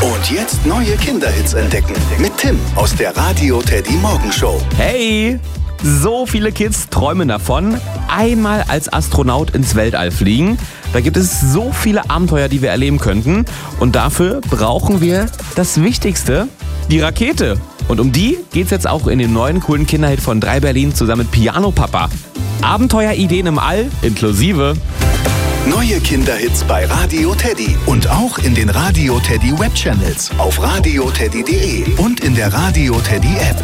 Und jetzt neue Kinderhits entdecken mit Tim aus der Radio Teddy Morgenshow. Hey! So viele Kids träumen davon, einmal als Astronaut ins Weltall fliegen. Da gibt es so viele Abenteuer, die wir erleben könnten. Und dafür brauchen wir das Wichtigste, die Rakete. Und um die geht's jetzt auch in dem neuen coolen Kinderhit von 3 Berlin zusammen mit Piano Papa. Abenteuerideen im All inklusive Neue Kinderhits bei Radio Teddy und auch in den Radio Teddy Webchannels auf radioteddy.de und in der Radio Teddy App.